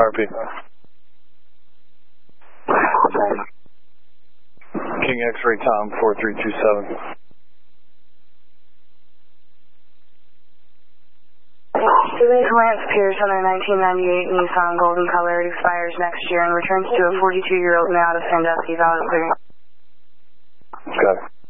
Harpy. King X-Ray Tom 4327. Lance Pierce on a 1998 Nissan Golden color. It expires next year and returns to a 42-year-old male out of Sandusky. Valid clear. Got it.